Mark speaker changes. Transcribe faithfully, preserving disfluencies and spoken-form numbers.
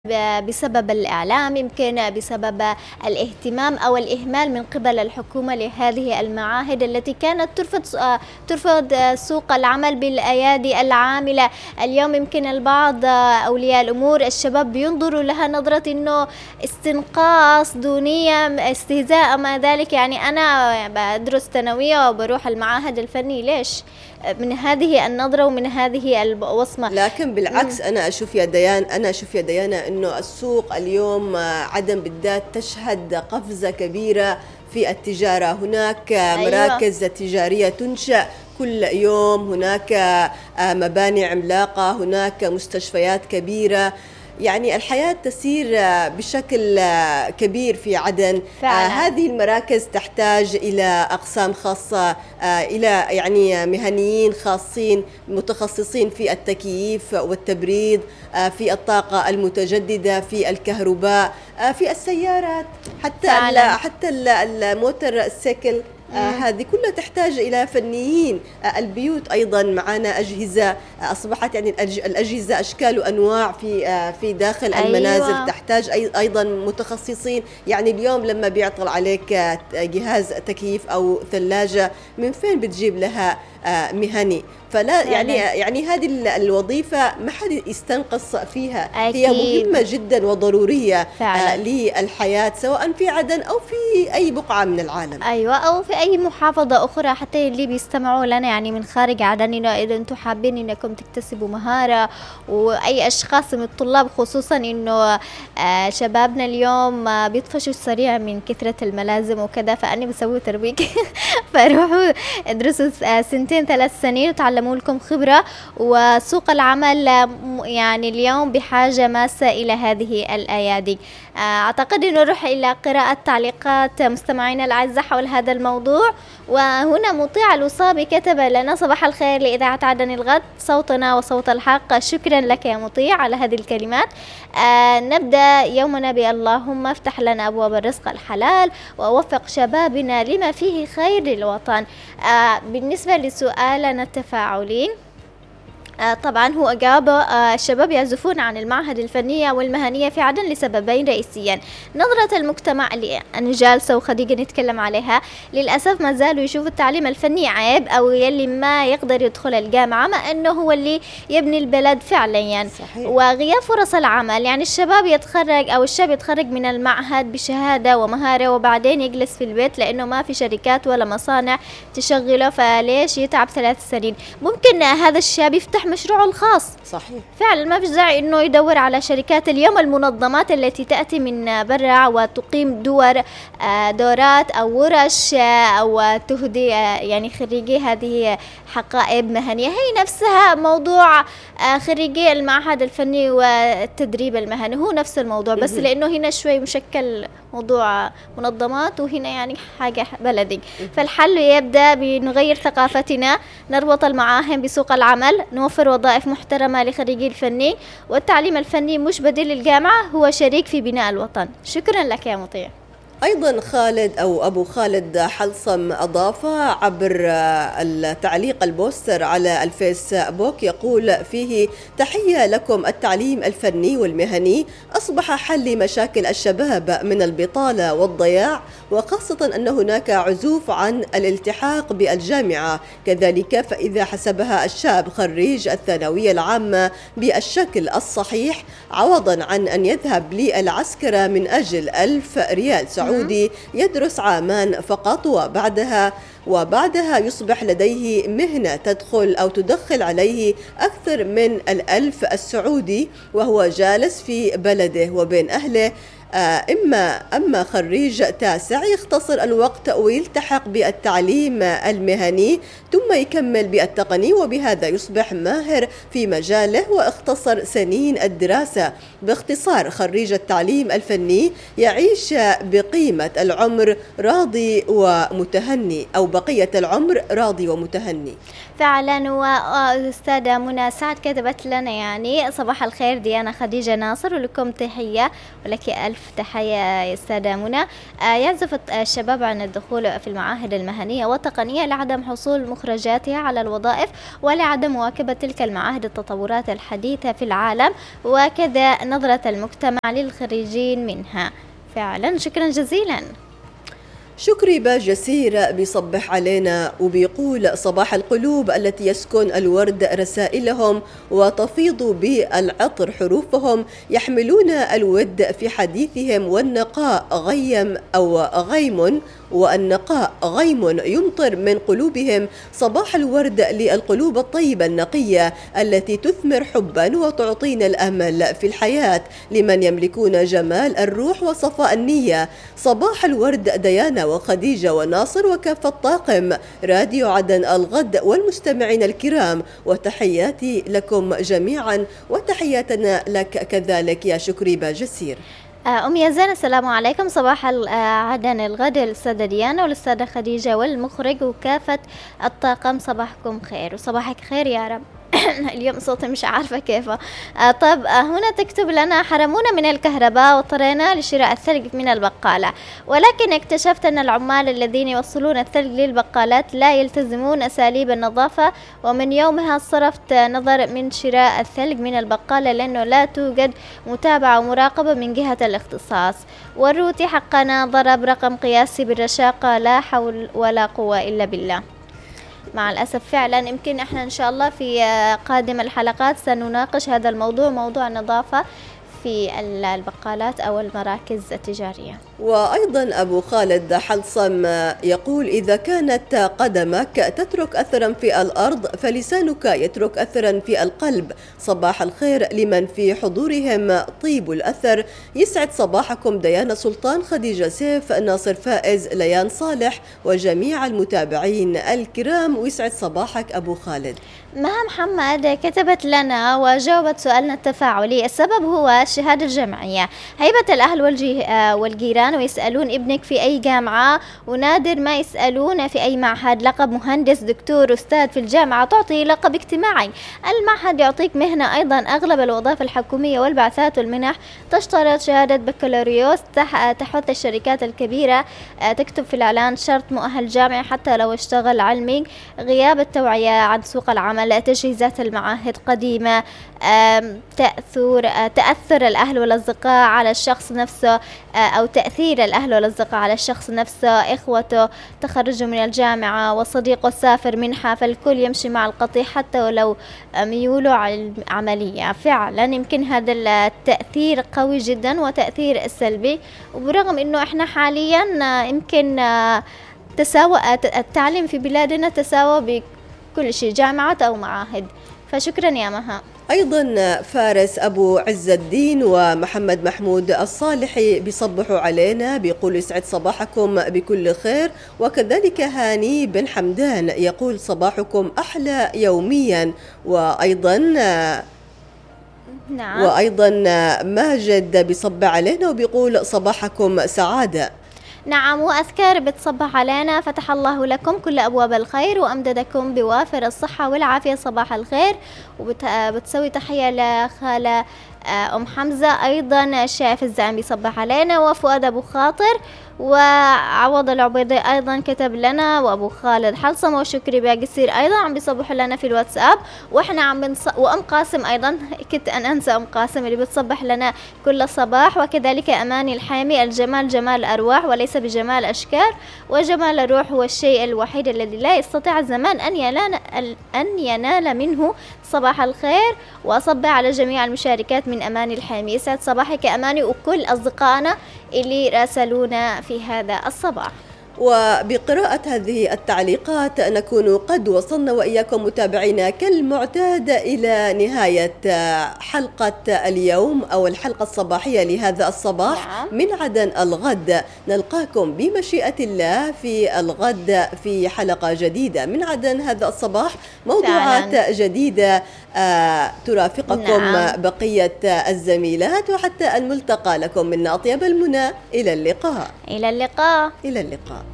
Speaker 1: بسبب الإعلام، يمكن بسبب الاهتمام أو الإهمال من قبل الحكومة لهذه المعاهد التي كانت ترفض ترفض سوق العمل بالأيادي العاملة. اليوم يمكن البعض أولياء الأمور الشباب بينظروا لها نظرة إنه استنقاص، دونية، استهزاء ما ذلك. يعني أنا بدرس ثانوية وبروح المعاهد الفني، ليش؟ من هذه النظرة ومن هذه الوصمة.
Speaker 2: لكن بالعكس أنا أشوف يا ديان أنا أشوف يا ديانا إنه السوق اليوم عدن بالذات تشهد قفزة كبيرة في التجارة. هناك أيوة. مراكز تجارية تنشأ كل يوم، هناك مباني عملاقة، هناك مستشفيات كبيرة. يعني الحياة تسير بشكل كبير في عدن.
Speaker 1: فعلا.
Speaker 2: آه هذه المراكز تحتاج إلى أقسام خاصة، آه إلى يعني مهنيين خاصين متخصصين في التكييف والتبريد، آه في الطاقة المتجددة، في الكهرباء، آه في السيارات، حتى
Speaker 1: فعلا.
Speaker 2: حتى الموتر السيكل. آه هذه كلها تحتاج إلى فنيين. آه البيوت أيضا معنا أجهزة، آه أصبحت يعني الأجهزة أشكال وأنواع في آه في داخل أيوة. المنازل تحتاج أيضا متخصصين. يعني اليوم لما بيعطل عليك آه جهاز تكييف أو ثلاجة، من فين بتجيب لها آه مهني؟ فلا يعني يعني هذه الوظيفة ما حد يستنقص فيها. أكيد. هي مهمة جدا وضرورية آه للحياة، سواء في عدن أو في أي بقعة من العالم.
Speaker 1: أيوة، أو في أي محافظة أخرى، حتى اللي بيستمعوا لنا يعني من خارج عدن، إذا أنتم حابين إنكم تكتسبوا مهارة، وأي أشخاص من الطلاب خصوصا إنه آه شبابنا اليوم آه بيطفشوا سريع من كثرة الملازم وكذا، فأني بسوي تربيك فروحوا ادرسوا آه سنتين ثلاث سنين وتعلموا لكم خبرة. وسوق العمل يعني اليوم بحاجة ماسة إلى هذه الأيادي. أعتقد أنه نروح إلى قراءة تعليقات مستمعينا الأعزاء حول هذا الموضوع. وهنا مطيع الوصابي كتب لنا: صباح الخير لإذاعة عدن الغد، صوتنا وصوت الحق. شكرا لك يا مطيع على هذه الكلمات. آه نبدأ يومنا باللهم افتح لنا أبواب الرزق الحلال ووفق شبابنا لما فيه خير للوطن. آه بالنسبة لسؤالنا التفاعلي، آه طبعا هو أجاب: آه الشباب يعزفون عن المعهد الفنية والمهنية في عدن لسببين رئيسيين: نظرة المجتمع اللي أنا جالسة وخديجة نتكلم عليها، للأسف ما زالوا يشوفوا التعليم الفني عيب، أو يلي ما يقدر يدخل الجامعة، مع أنه هو اللي يبني البلد فعليا.
Speaker 2: صحيح.
Speaker 1: وغياب فرص العمل، يعني الشباب يتخرج أو الشاب يتخرج من المعهد بشهادة ومهارة وبعدين يجلس في البيت لأنه ما في شركات ولا مصانع تشغله، فليش يتعب ثلاث سنين؟ ممكن هذا الشاب يفتح مشروعه الخاص.
Speaker 2: صحيح.
Speaker 1: فعلا ما في داعي انه يدور على شركات. اليوم المنظمات التي تأتي من برا وتقيم دور دورات او ورش او تهدي يعني خريجي هذه حقائب مهنية، هي نفسها موضوع خريجي المعهد الفني والتدريب المهني، هو نفس الموضوع، بس لانه هنا شوي مشكل موضوع منظمات وهنا يعني حاجة بلدي. فالحل يبدأ بنغير ثقافتنا، نربط المعاهد بسوق العمل، نوفر وظائف محترمة لخريجي الفني، والتعليم الفني مش بديل للجامعة، هو شريك في بناء الوطن. شكرا لك يا مطيع.
Speaker 2: أيضا خالد أو أبو خالد حلصم أضاف عبر التعليق البوستر على الفيسبوك، يقول فيه: تحية لكم، التعليم الفني والمهني أصبح حل مشاكل الشباب من البطالة والضياع، وخاصة أن هناك عزوف عن الالتحاق بالجامعة. كذلك فإذا حسبها الشاب خريج الثانوية العامة بالشكل الصحيح، عوضا عن أن يذهب للعسكرة من أجل ألف ريال سعودي يدرس عامان فقط، وبعدها وبعدها يصبح لديه مهنة تدخل أو تدخل عليه أكثر من الألف السعودي وهو جالس في بلده وبين أهله. إما أما خريج تاسع يختصر الوقت ويلتحق بالتعليم المهني ثم يكمل بالتقني، وبهذا يصبح ماهر في مجاله واختصر سنين الدراسة. باختصار، خريج التعليم الفني يعيش بقيمة العمر راضي ومتهني، أو بقية العمر راضي ومتهني.
Speaker 1: فعلا. وأستاذة منى سعد كتبت لنا يعني: صباح الخير ديانا خديجة ناصر، ولكم تحية ولك ألف تحية يا أستاذة منى. آه، يعزف الشباب عن الدخول في المعاهد المهنية والتقنية لعدم حصول مخرجاتها على الوظائف ولعدم مواكبة تلك المعاهد التطورات الحديثة في العالم، وكذا نظرة المجتمع للخريجين منها. فعلا شكرا جزيلا.
Speaker 2: شكري باجسير بيصبح علينا وبيقول: صباح القلوب التي يسكن الورد رسائلهم وتفيض بالعطر حروفهم، يحملون الود في حديثهم، والنقاء غيم أو غيم والنقاء غيم يمطر من قلوبهم. صباح الورد للقلوب الطيبة النقية التي تثمر حبا وتعطينا الأمل في الحياة لمن يملكون جمال الروح وصفاء النية. صباح الورد ديانا وخديجة وناصر وكافة طاقم راديو عدن الغد والمستمعين الكرام، وتحياتي لكم جميعا وتحياتنا لك كذلك يا شكري باجسير.
Speaker 1: أم يا زين، السلام عليكم. صباح عدن الغد الأستاذة ديانا والأستاذة خديجة والمخرج وكافة الطاقم، صباحكم خير وصباحك خير يا رب. اليوم صوتي مش عارفة كيفه. آه طب آه هنا تكتب لنا: حرمونا من الكهرباء واضطرينا لشراء الثلج من البقالة، ولكن اكتشفت أن العمال الذين يوصلون الثلج للبقالات لا يلتزمون أساليب النظافة، ومن يومها صرفت نظر من شراء الثلج من البقالة لأنه لا توجد متابعة ومراقبة من جهة الاختصاص. والروتي حقنا ضرب رقم قياسي بالرشاقة، لا حول ولا قوة إلا بالله. مع الأسف فعلا يمكن احنا إن شاء الله في قادم الحلقات سنناقش هذا الموضوع، موضوع النظافة في البقالات أو المراكز التجارية.
Speaker 2: وأيضا أبو خالد حلصم يقول: إذا كانت قدمك تترك أثرا في الأرض فلسانك يترك أثرا في القلب. صباح الخير لمن في حضورهم طيب الأثر. يسعد صباحكم ديانا سلطان، خديجة سيف، ناصر فائز، ليان صالح وجميع المتابعين الكرام. ويسعد صباحك أبو خالد.
Speaker 1: مها محمد كتبت لنا وجاوبت سؤالنا التفاعلي: السبب هو الشهادة الجامعية، هيبة الأهل والجيران ويسألون ابنك في أي جامعة، ونادر ما يسألون في أي معهد. لقب مهندس، دكتور، أستاذ في الجامعة تعطي لقب اجتماعي، المعهد يعطيك مهنة. أيضا أغلب الوظائف الحكومية والبعثات والمنح تشترط شهادة بكالوريوس. تحث الشركات الكبيرة تكتب في الإعلان شرط مؤهل جامعي حتى لو اشتغل علمي. غياب التوعية عن سوق العمل، تجهيزات المعاهد قديمة، تأثر تأثر الأهل والأصدقاء على الشخص نفسه، أو تأثير الأهل والأصدقاء على الشخص نفسه، إخوته، تخرجه من الجامعة وصديقه سافر منحة، فالكل يمشي مع القطيع حتى ولو ميوله على العملية. فعلا يمكن هذا التأثير قوي جدا وتأثير سلبي، وبرغم أنه إحنا حاليا يمكن تساوى التعليم في بلادنا تساوى بكل شيء، جامعات أو معاهد. فشكرا يا مها.
Speaker 2: أيضا فارس أبو عز الدين ومحمد محمود الصالحي بيصبحوا علينا، بيقول: يسعد صباحكم بكل خير. وكذلك هاني بن حمدان يقول: صباحكم أحلى يوميا. وأيضا
Speaker 1: نعم.
Speaker 2: وأيضا ماجد بيصبح علينا وبيقول: صباحكم سعادة.
Speaker 1: نعم، وأذكار بتصبح علينا: فتح الله لكم كل أبواب الخير وأمددكم بوافر الصحة والعافية. صباح الخير. وبتسوي تحية لخالة أم حمزة. أيضا شايف الزعيم بيصبح علينا، وفؤاد أبو خاطر، وعوض العبيدي أيضا كتب لنا، وأبو خالد حلصم وشكري باقصير أيضا عم بيصبحوا لنا في الواتساب. وإحنا عم بنص... وأم قاسم أيضا، كنت أن أنسى أم قاسم اللي بتصبح لنا كل صباح. وكذلك أماني الحامي: الجمال جمال الأرواح وليس بجمال أشكال، وجمال الروح هو الشيء الوحيد الذي لا يستطيع الزمان أن ينال, أن ينال منه. صباح الخير. وأصبح على جميع المشاركات من أماني الحامي. يسعد صباحك أماني وكل أصدقائنا اللي راسلونا في هذا الصباح.
Speaker 2: وبقراءة هذه التعليقات نكون قد وصلنا وإياكم متابعينا كالمعتاد إلى نهاية حلقة اليوم أو الحلقة الصباحية لهذا الصباح من عدن الغد. نلقاكم بمشيئة الله في الغد في حلقة جديدة من عدن هذا الصباح، موضوعات فعلا جديدة آه ترافقكم نعم. بقية الزميلات، وحتى الملتقى لكم من أطيب المنى. إلى اللقاء.
Speaker 1: إلى اللقاء.
Speaker 2: إلى اللقاء.